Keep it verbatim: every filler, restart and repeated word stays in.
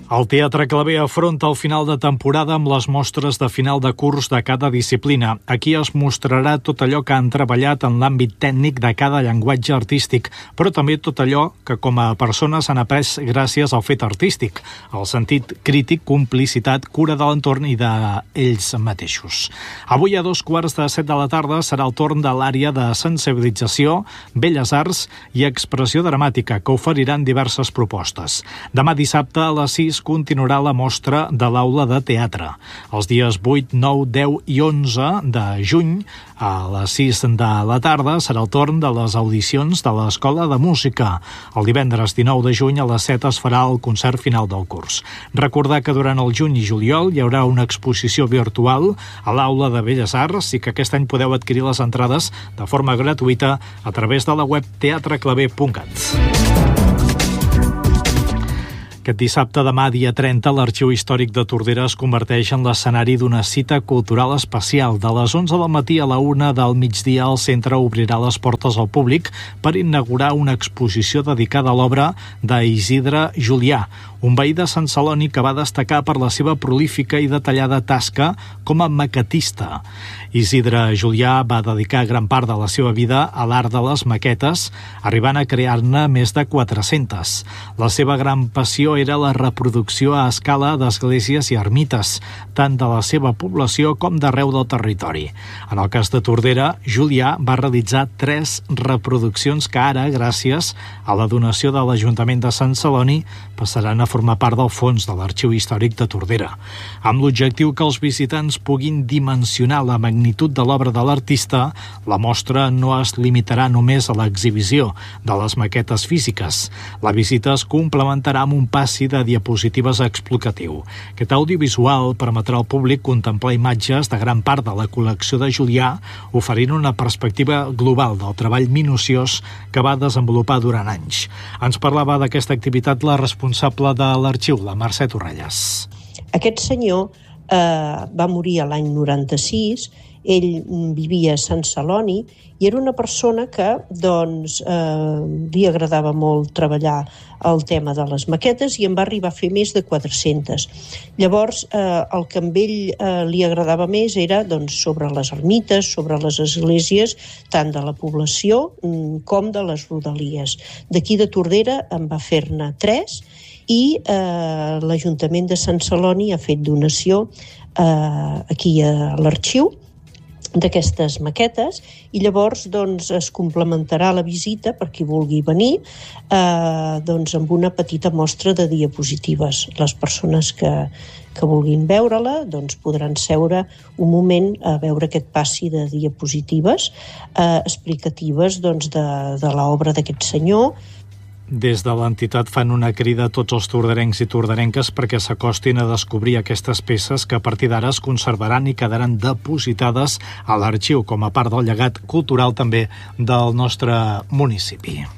El Teatre Claver afronta el final de temporada amb les mostres de final de curs de cada disciplina. Aquí es mostrarà tot allò que han treballat en l'àmbit tècnic de cada llenguatge artístic, però també tot allò que com a persones han après gràcies al fet artístic, el sentit crític, complicitat, cura de l'entorn i d'ells mateixos. Avui a dos quarts de set de la tarda serà el torn de l'àrea de sensibilització, belles arts i expressió dramàtica, que oferiran diverses propostes. Demà dissabte a les sis continuarà la mostra de l'Aula de Teatre. Els dies vuit, nou, deu i onze de juny, a les sis de la tarda, serà el torn de les audicions de l'Escola de Música. El divendres dinou de juny a les set es farà el concert final del curs. Recordar que durant el juny i juliol hi haurà una exposició virtual a l'Aula de Belles Arts i que aquest any podeu adquirir les entrades de forma gratuïta a través de la web teatre claver punt cat. Aquest dissabte, demà, dia trenta, l'Arxiu Històric de Tordera es converteix en l'escenari d'una cita cultural especial. De les onze del matí a la una del migdia, el centre obrirà les portes al públic per inaugurar una exposició dedicada a l'obra d'Isidre Julià, un veí de Sant Celoni que va destacar per la seva prolífica i detallada tasca com a maquetista. Isidre Julià va dedicar gran part de la seva vida a l'art de les maquetes, arribant a crear-ne més de quatre-centes. La seva gran passió era la reproducció a escala d'esglésies i ermites, tant de la seva població com d'arreu del territori. En el cas de Tordera, Julià va realitzar tres reproduccions que ara, gràcies a la donació de l'Ajuntament de Sant Celoni, passaran a formar part del fons de l'Arxiu Històric de Tordera, amb l'objectiu que els visitants puguin dimensionar la magnitud de l'obra de l'artista. La mostra no es limitarà només a l'exhibició de les maquetes físiques. La visita es complementarà amb un passi de diapositives explicatiu. Aquest audiovisual permetrà al públic contemplar imatges de gran part de la col·lecció de Julià, oferint una perspectiva global del treball minuciós que va desenvolupar durant anys. Ens parlava d'aquesta activitat la responsable de l'arxiu, la Mercè Torrelles. Aquest senyor eh, va morir a l'any noranta-sis, ell vivia a Sant Celoni i era una persona que doncs, eh, li agradava molt treballar el tema de les maquetes i en va arribar a fer més de quatre-centes. Llavors, eh, el que amb ell eh, li agradava més era doncs, sobre les ermites, sobre les esglésies, tant de la població com de les rodalies. D'aquí de Tordera en va fer-ne tres i eh, l'Ajuntament de Sant Celoni ha fet donació eh, aquí a l'arxiu d'aquestes maquetes i llavors doncs, es complementarà la visita per qui vulgui venir eh, doncs, amb una petita mostra de diapositives. Les persones que, que vulguin veure-la doncs, podran seure un moment a veure aquest passi de diapositives eh, explicatives doncs, de, de l'obra d'aquest senyor. Des de l'entitat fan una crida a tots els torderencs i torderenques perquè s'acostin a descobrir aquestes peces que a partir d'ara es conservaran i quedaran depositades a l'arxiu com a part del llegat cultural també del nostre municipi.